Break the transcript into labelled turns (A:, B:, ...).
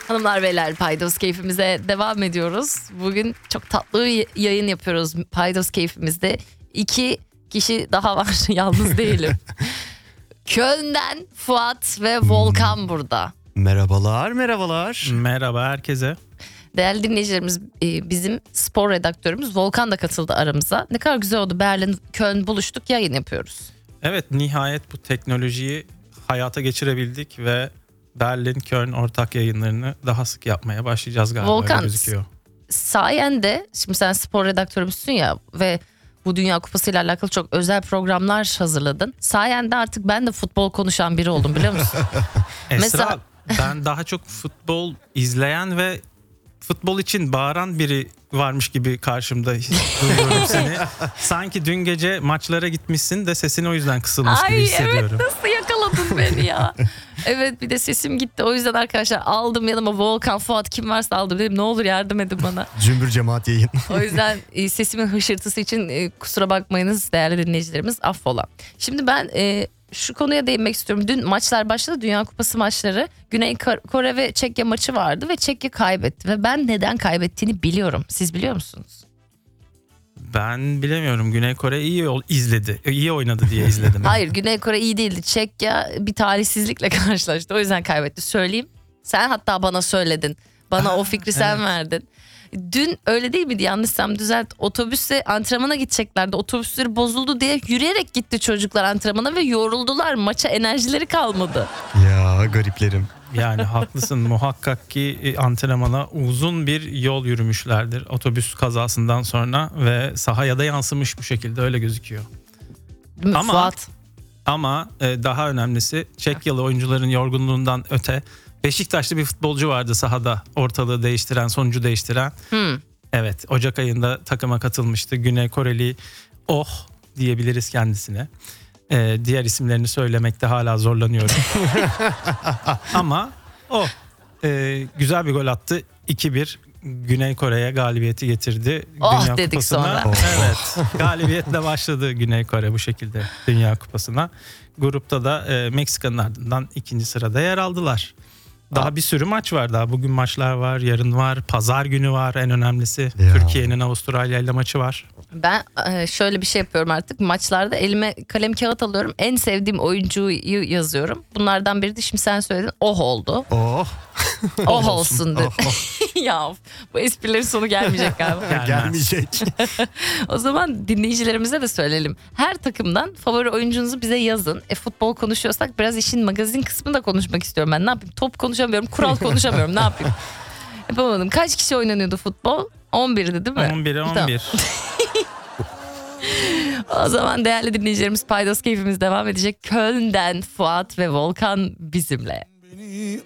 A: Hanımlar beyler, Paydos keyfimize devam ediyoruz. Bugün çok tatlı bir yayın yapıyoruz Paydos keyfimizde. 2 kişi daha var, yalnız değilim. Köln'den Fuat ve Volkan burada.
B: Merhabalar.
C: Merhaba herkese.
A: Değerli dinleyicilerimiz, bizim spor redaktörümüz Volkan da katıldı aramıza. Ne kadar güzel oldu, Berlin, Köln buluştuk, yayın yapıyoruz.
C: Evet, nihayet bu teknolojiyi hayata geçirebildik ve Berlin, Köln ortak yayınlarını daha sık yapmaya başlayacağız galiba.
A: Volkan,
C: öyle gözüküyor.
A: Sayende, şimdi sen spor redaktörümüzsün ya ve bu Dünya Kupası ile alakalı çok özel programlar hazırladın. Sayende artık ben de futbol konuşan biri oldum, biliyor musun?
C: Esra,
A: Mesela...
C: ben daha çok futbol izleyen ve futbol için bağıran biri varmış gibi karşımda duyuyorum seni. Sanki dün gece maçlara gitmişsin de sesin o yüzden kısılmış gibi hissediyorum.
A: Evet, nasıl yakaladın beni ya. Evet, bir de sesim gitti, o yüzden arkadaşlar aldım yanıma Volkan, Fuat, kim varsa aldım, dedim ne olur yardım edin bana.
B: Cümbür cemaat yayın.
A: O yüzden sesimin hışırtısı için kusura bakmayınız değerli dinleyicilerimiz, affola. Şimdi ben şu konuya değinmek istiyorum. Dün maçlar başladı, Dünya Kupası maçları. Güney Kore ve Çekya maçı vardı ve Çekya kaybetti. Ve ben neden kaybettiğini biliyorum. Siz biliyor musunuz?
C: Ben bilemiyorum. Güney Kore iyi oynadı diye izledim.
A: Hayır, Güney Kore iyi değildi. Çekya bir talihsizlikle karşılaştı. O yüzden kaybetti. Söyleyeyim. Sen hatta bana söyledin. Bana o fikri sen verdin. Dün öyle değil miydi? Yanlışsam düzelt. Otobüsle antrenmana gideceklerdi. Otobüsleri bozuldu diye yürüyerek gitti çocuklar antrenmana ve yoruldular. Maça enerjileri kalmadı.
B: Ya gariplerim.
C: Yani haklısın, muhakkak ki antrenmana uzun bir yol yürümüşlerdir otobüs kazasından sonra ve sahaya da yansımış bu şekilde, öyle gözüküyor.
A: Değil mi Fuat?
C: Ama daha önemlisi Çekyalı oyuncuların yorgunluğundan öte Beşiktaşlı bir futbolcu vardı sahada, ortalığı değiştiren, sonucu değiştiren. Evet, Ocak ayında takıma katılmıştı. Güney Koreli diyebiliriz kendisine. Diğer isimlerini söylemekte hala zorlanıyorum. Ama güzel bir gol attı. 2-1 Güney Kore'ye galibiyeti getirdi. Dünya
A: dedik
C: Kupası'na.
A: sonra.
C: Evet, galibiyetle başladı Güney Kore bu şekilde Dünya Kupası'na. Grupta da Meksika'nın ardından 2. sırada yer aldılar. Daha bir sürü maç var daha. Bugün maçlar var, yarın var, pazar günü var, en önemlisi.
B: Ya.
C: Türkiye'nin Avustralya ile maçı var.
A: Ben şöyle bir şey yapıyorum artık. Maçlarda elime kalem kağıt alıyorum. En sevdiğim oyuncuyu yazıyorum. Bunlardan biri de şimdi sen söyledin. Oldu. Olsundur. Ya bu esprilerin sonu gelmeyecek galiba.
B: Gelmeyecek.
A: O zaman dinleyicilerimize de söyleyelim. Her takımdan favori oyuncunuzu bize yazın. Futbol konuşuyorsak biraz işin magazin kısmını da konuşmak istiyorum ben. Ne yapayım? Top konuşamıyorum, kural konuşamıyorum. Ne yapayım? Yapamadım. Kaç kişi oynanıyordu futbol? 11'di değil mi?
C: 11'e 11.
A: Tamam. O zaman değerli dinleyicilerimiz, Paydos keyfimiz devam edecek. Köln'den Fuat ve Volkan bizimle.
D: Beni